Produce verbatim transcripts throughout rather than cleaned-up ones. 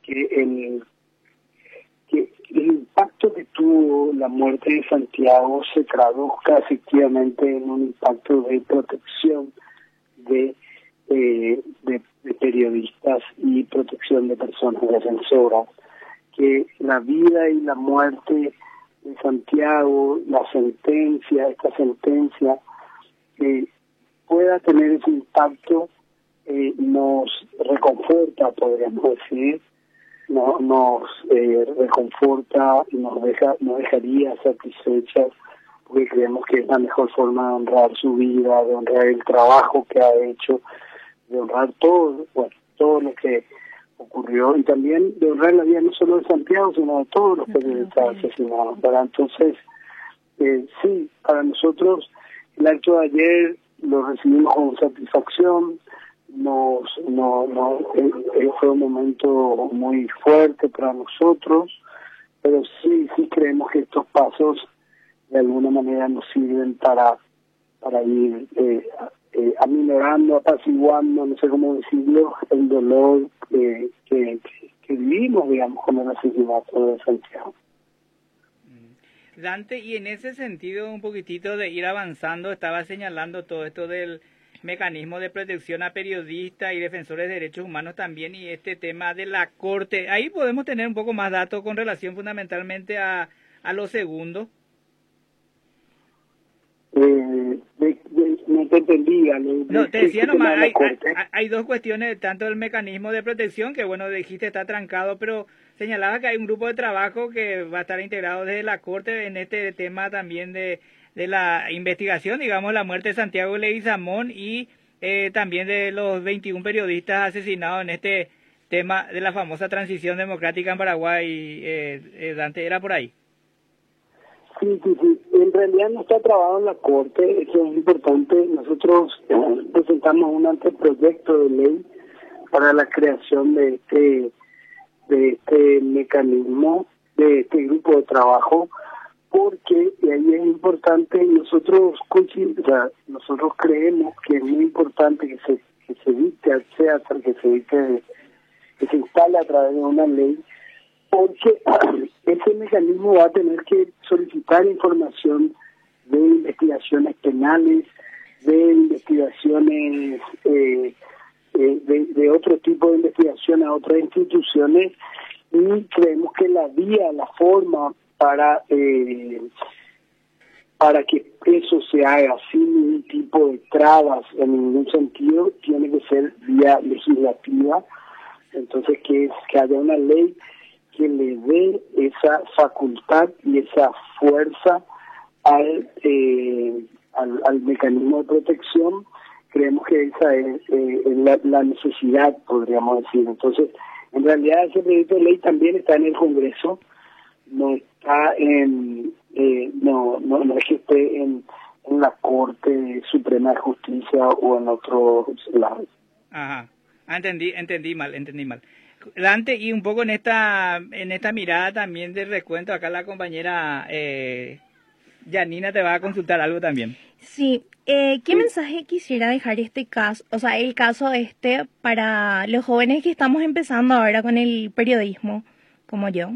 que el, que el impacto que tuvo la muerte de Santiago se traduzca efectivamente en un impacto de protección de, eh, de, de periodistas y protección de personas defensoras, que la vida y la muerte de Santiago, la sentencia, esta sentencia, eh, pueda tener ese impacto, eh, nos reconforta, podríamos decir, no, nos eh, reconforta y nos deja, nos dejaría satisfechas, porque creemos que es la mejor forma de honrar su vida, de honrar el trabajo que ha hecho, de honrar todo, bueno, todo lo que ocurrió, y también de honrar la vida no solo de Santiago, sino de todos los periodistas asesinados, ¿verdad? Entonces, eh, sí, para nosotros el acto de ayer lo recibimos con satisfacción, nos, no, no, eh, eh, fue un momento muy fuerte para nosotros, pero sí, sí creemos que estos pasos de alguna manera nos sirven para, para ir eh, eh, aminorando, apaciguando, no sé cómo decirlo, el dolor eh, que, que, que vivimos, digamos, con el asesinato de Santiago. Dante, y en ese sentido, un poquitito de ir avanzando, estaba señalando todo esto del mecanismo de protección a periodistas y defensores de derechos humanos también, y este tema de la Corte. Ahí podemos tener un poco más datos con relación fundamentalmente a, a lo segundo. Eh, de, de, no te entendía. De, no, te decía nomás, hay, hay, hay dos cuestiones, tanto el mecanismo de protección, que bueno, dijiste está trancado, pero señalaba que hay un grupo de trabajo que va a estar integrado desde la Corte en este tema también de, de la investigación, digamos, la muerte de Santiago Leguizamón y eh, también de los veintiún periodistas asesinados en este tema de la famosa transición democrática en Paraguay. Eh, eh, Dante, ¿era por ahí? Sí, sí, sí. En realidad no está trabado en la Corte, eso es importante. Nosotros eh, presentamos un anteproyecto de ley para la creación de este, de este mecanismo, de este grupo de trabajo, porque ahí es importante, nosotros o sea, nosotros creemos que es muy importante que se que se dicte, sea que se dicte, que se instale a través de una ley, porque ese mecanismo va a tener que solicitar información de investigaciones penales, de investigaciones, eh, eh, de, de otro tipo de investigación a otras instituciones, y creemos que la vía, la forma para eh, para que eso se haga sin ningún tipo de trabas en ningún sentido, tiene que ser vía legislativa. Entonces, que, es, que haya una ley que le dé esa facultad y esa fuerza al, eh, al, al mecanismo de protección. Creemos que esa es eh, la, la necesidad, podríamos decir. Entonces, en realidad ese proyecto de ley también está en el Congreso, no está en, eh, no, no, no es que esté en, en la Corte Suprema de Justicia o en otros lados. Ajá, ah, entendí, entendí mal, entendí mal. Dante, y un poco en esta en esta mirada también de recuento, acá la compañera eh, Janina te va a consultar algo también. Sí, eh, ¿qué sí. mensaje quisiera dejar este caso, o sea, el caso este para los jóvenes que estamos empezando ahora con el periodismo, como yo?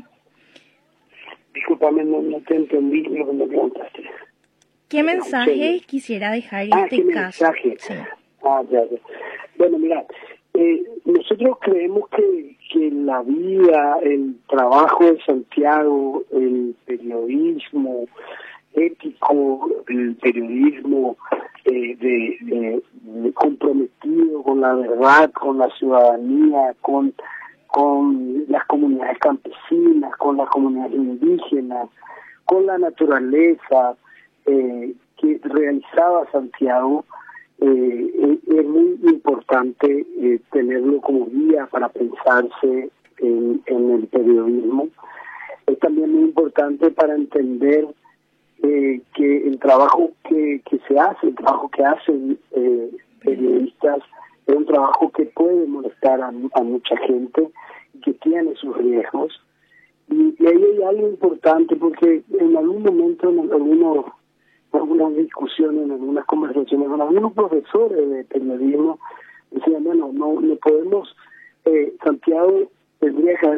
Discúlpame, no, no te entendí lo que me preguntaste. ¿Qué mensaje quisiera dejar ah, este ¿qué caso? Mensaje? Sí. Ah, ya, ya. Bueno, mira, eh, nosotros creemos que, que la vida, el trabajo de Santiago, el periodismo ético, el periodismo eh, de, de, de comprometido con la verdad, con la ciudadanía, con, con las comunidades campesinas, con las comunidades indígenas, con la naturaleza eh, que realizaba Santiago, eh, es muy importante eh, tenerlo como guía para pensarse en, en el periodismo. Es también muy importante para entender eh, que el trabajo que, que se hace, el trabajo que hacen eh, periodistas, es un trabajo que puede molestar a, a mucha gente y que tiene sus riesgos. Y, y ahí hay algo importante, porque en algún momento, en algunos, algunas discusiones, en algunas conversaciones con algunos profesores de periodismo, decían, bueno, no, no podemos, eh, Santiago tendría que